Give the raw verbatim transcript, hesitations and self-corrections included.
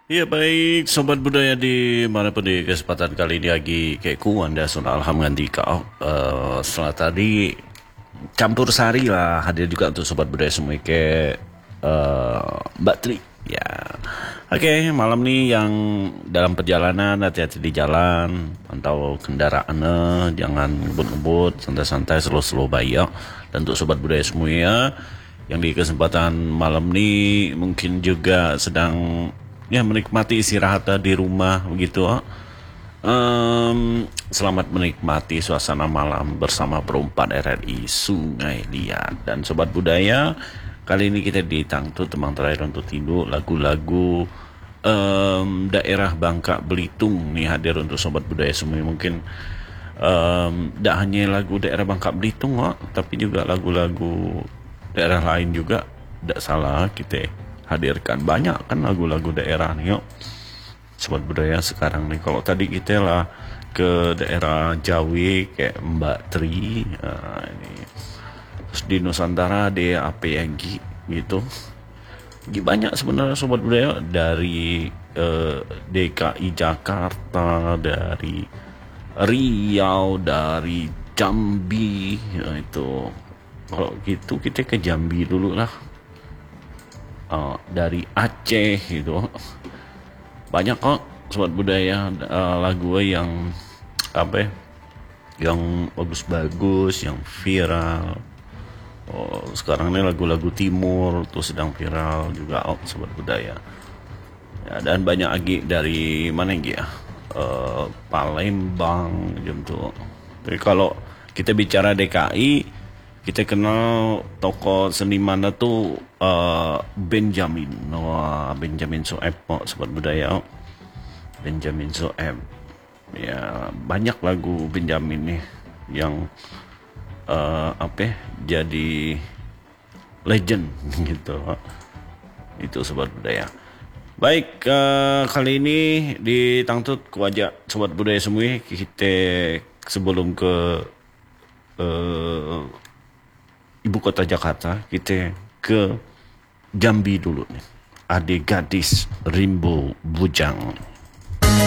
Ya baik, sobat budaya di mana pun di kesempatan kali ini lagi kayak ku anda sudah alhamdulillah kau uh, setelah tadi campur sari lah hadir juga untuk sobat budaya semua ke uh, Mbak Tri ya. Oke, malam nih yang dalam perjalanan hati-hati di jalan, pantau kendaraannya, jangan ngebut-ngebut, santai-santai, slow-slow baik ya. Dan untuk sobat budaya semua ya, yang di kesempatan malam ini mungkin juga sedang ya menikmati istirahat di rumah begitu. Um, selamat menikmati suasana malam bersama Perempat R R I Sungai Liat. Dan sobat budaya, kali ini kita di Tangtu Temang Terakhir untuk Tidur, lagu-lagu um, daerah Bangka Belitung nih hadir untuk sobat budaya semua. Mungkin tidak um, hanya lagu daerah Bangka Belitung oh, tapi juga lagu-lagu daerah lain juga. Tidak salah kita hadirkan banyak kan lagu-lagu daerah nih yuk sobat budaya sekarang nih. Kalau tadi kita lah ke daerah Jawi kayak Mbak Tri, nah, ini terus di Nusantara ada apa yang gitu banyak sebenarnya sobat budaya dari eh, D K I Jakarta, dari Riau, dari Jambi ya, itu kalau gitu kita ke Jambi dulu lah. Uh, dari Aceh gitu banyak kok sobat budaya uh, lagu yang apa ya, yang bagus-bagus, yang viral. Oh, sekarang ini lagu-lagu timur tuh sedang viral juga oh, sobat budaya ya, dan banyak lagi dari mana ya, uh, Palembang gitu. Tapi kalau kita bicara D K I, kita kenal tokoh seniman itu uh, Benjamin. Wah, Benjamin Sueb, oh, sobat budaya. Oh. Benjamin Sueb. Ya, banyak lagu Benjamin nih yang uh, apa? Jadi legend gitu. Itu sobat budaya. Baik, uh, kali ini di Tangtut ku ajak sobat budaya semua kita sebelum ke uh, ibu kota Jakarta, kita ke Jambi dulu nih. Ada gadis Rimbo Bujang.